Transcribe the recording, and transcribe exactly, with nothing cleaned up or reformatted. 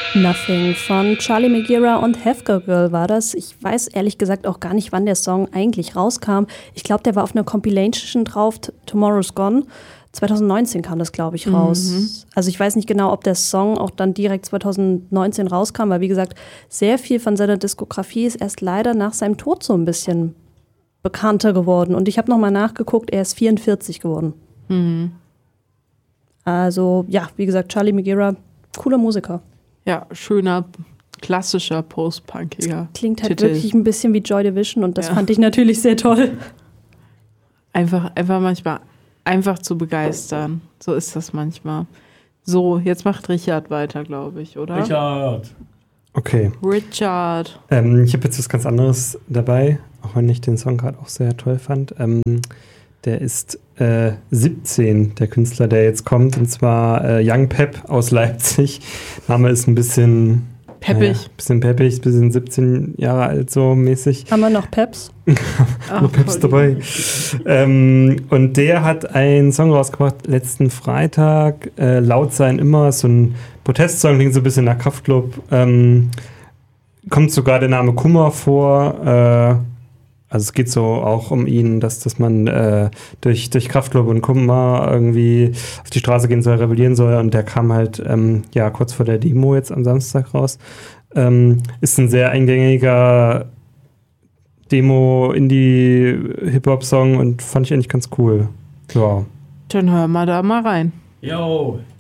Nothing von Charlie Megira und Hefka Girl war das. Ich weiß ehrlich gesagt auch gar nicht, wann der Song eigentlich rauskam. Ich glaube, der war auf einer Compilation drauf, Tomorrow's Gone. zwanzig neunzehn kam das, glaube ich, raus. Mhm. Also ich weiß nicht genau, ob der Song auch dann direkt zwanzig neunzehn rauskam, weil wie gesagt, sehr viel von seiner Diskografie ist erst leider nach seinem Tod so ein bisschen bekannter geworden. Und ich habe nochmal nachgeguckt, er ist vierundvierzig geworden. Mhm. Also ja, wie gesagt, Charlie Megira, cooler Musiker. Ja, schöner, klassischer, post-punkiger Klingt halt Titel. wirklich ein bisschen wie Joy Division und das ja. fand ich natürlich sehr toll. Einfach, einfach manchmal einfach zu begeistern. So ist das manchmal. So, jetzt macht Richard weiter, glaube ich, oder? Richard. Okay. Richard. Ähm, ich habe jetzt was ganz anderes dabei, auch wenn ich den Song gerade auch sehr toll fand. Ähm, der ist äh, siebzehn, der Künstler, der jetzt kommt, und zwar äh, Young Pep aus Leipzig. Name ist ein bisschen peppig. Ein äh, bisschen peppig, bisschen siebzehn Jahre alt so mäßig. Haben wir noch Peps? Ach, noch Peps dabei. Ähm, und der hat einen Song rausgebracht letzten Freitag, äh, Laut sein immer, so ein Protestsong, klingt so ein bisschen nach Kraftklub. Ähm, kommt sogar der Name Kummer vor. Äh, also es geht so auch um ihn, dass, dass man äh, durch, durch Kraftklub und Kummer irgendwie auf die Straße gehen soll, rebellieren soll. Und der kam halt ähm, ja kurz vor der Demo jetzt am Samstag raus. Ähm, ist ein sehr eingängiger Demo-Indie-Hip-Hop-Song und fand ich eigentlich ganz cool. Ja. Dann hören wir da mal rein. Yo,